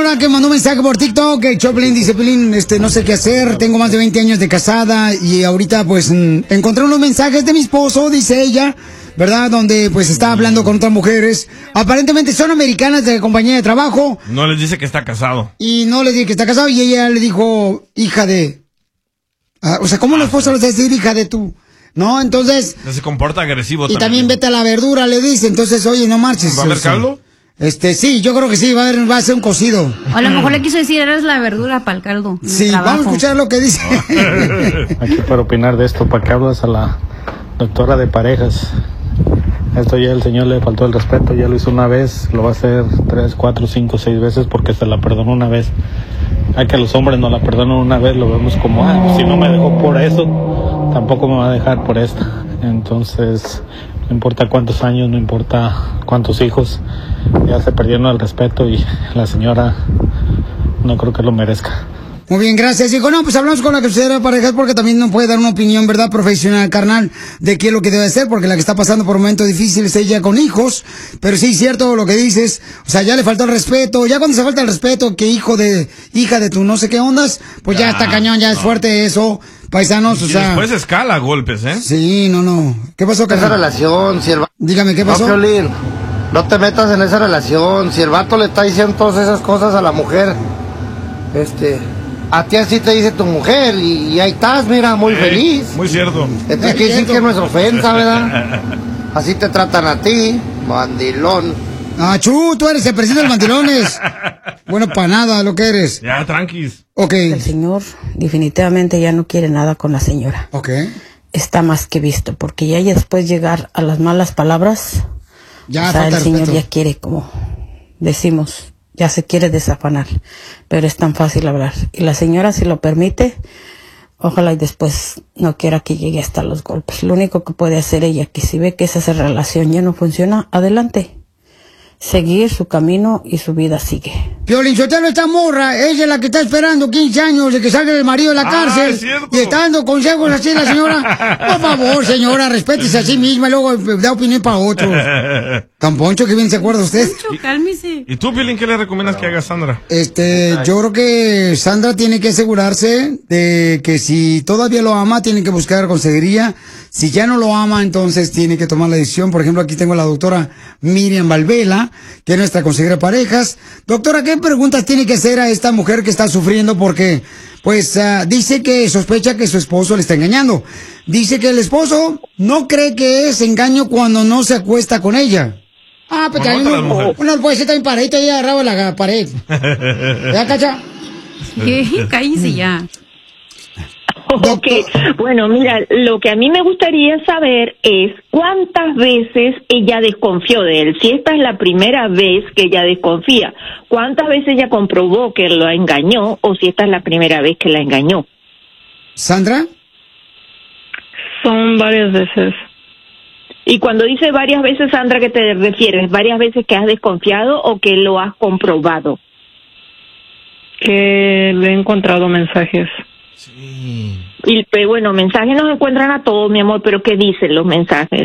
señora que mandó un mensaje por TikTok, que Choplin dice, Pelín, no sé qué hacer, tengo más de 20 años de casada y ahorita pues encontré unos mensajes de mi esposo, dice ella, ¿verdad? Donde pues está hablando con otras mujeres. Aparentemente son americanas de compañía de trabajo. No les dice que está casado. Y no les dice que está casado y ella le dijo, hija de... o sea, ¿cómo la esposa le va a decir hija de tú? ¿No? Entonces... Se comporta agresivo y también vete a la verdura, le dice. Entonces, oye, no marches. ¿Va a haber caldo? Sí, yo creo que sí, va a ser un cocido. O a lo mejor le quiso decir, eres la verdura para el caldo. Sí, vamos a escuchar lo que dice. Aquí para opinar de esto, ¿para qué hablas a la doctora de parejas? Esto ya el señor le faltó el respeto, ya lo hizo una vez, lo va a hacer 3, 4, 5, 6 veces porque se la perdonó una vez. Hay que los hombres no la perdonan una vez, lo vemos como, pues si no me dejó por eso, tampoco me va a dejar por esta. Entonces, no importa cuántos años, no importa cuántos hijos, ya se perdieron el respeto y la señora no creo que lo merezca. Muy bien, gracias, hijo. No, pues hablamos con la consejera de parejas porque también nos puede dar una opinión, ¿verdad? Profesional, carnal, de qué es lo que debe hacer, porque la que está pasando por momentos difíciles es ella con hijos. Pero sí, cierto lo que dices. O sea, ya le faltó el respeto. Ya cuando se falta el respeto, que hija de tu no sé qué ondas, pues ya está cañón, ya es fuerte eso. Paisanos, o sea... después escala a golpes, ¿eh? Sí, no. ¿Qué pasó, carnal? Esa relación, si el Dígame, ¿qué pasó? No, Piolín, no te metas en esa relación. Si el vato le está diciendo todas esas cosas a la mujer, a ti así te dice tu mujer y ahí estás, mira, muy feliz. Muy cierto. Entonces quiere decir que no es ofensa, ¿verdad? Así te tratan a ti, mandilón. Chu, tú eres el presidente de los mandilones. Bueno, para nada lo que eres. Ya, tranquis. Ok. El señor definitivamente ya no quiere nada con la señora. Ok. Está más que visto, porque ya después llegar a las malas palabras, ya o sea, el señor respeto. ya quiere, como decimos, ya se quiere desafanar, pero es tan fácil hablar. Y la señora, si lo permite, ojalá y después no quiera que llegue hasta los golpes. Lo único que puede hacer ella, que si ve que esa relación ya no funciona, adelante. Seguir su camino y su vida sigue. Piolín Sotelo, esta morra, ella es la que está esperando 15 años de que salga el marido de la cárcel. Y está dando consejos así la señora. Por favor, señora, respétese a sí misma y luego da opinión para otros. Tan Poncho, que bien se acuerda usted. Poncho, cálmese. ¿Y tú, Piolín, qué le recomiendas que haga Sandra? Yo creo que Sandra tiene que asegurarse de que si todavía lo ama, tiene que buscar consejería. Si ya no lo ama, entonces tiene que tomar la decisión. Por ejemplo, aquí tengo a la doctora Miriam Valvela, que es nuestra consejera de parejas. Doctora, ¿qué preguntas tiene que hacer a esta mujer que está sufriendo? Porque, pues, dice que sospecha que su esposo le está engañando. Dice que el esposo no cree que es engaño cuando no se acuesta con ella. Pues también uno puede ser también paradito ahí agarrado en la pared. ¿Ya, Cacha? Cállese ya. Ok, bueno, mira, lo que a mí me gustaría saber es cuántas veces ella desconfió de él. Si esta es la primera vez que ella desconfía, ¿cuántas veces ella comprobó que lo engañó o si esta es la primera vez que la engañó? ¿Sandra? Son varias veces. Y cuando dice varias veces, Sandra, ¿qué te refieres? ¿Varias veces que has desconfiado o que lo has comprobado? Que le he encontrado mensajes. Sí. Y bueno, mensajes nos encuentran a todos, mi amor, pero ¿qué dicen los mensajes?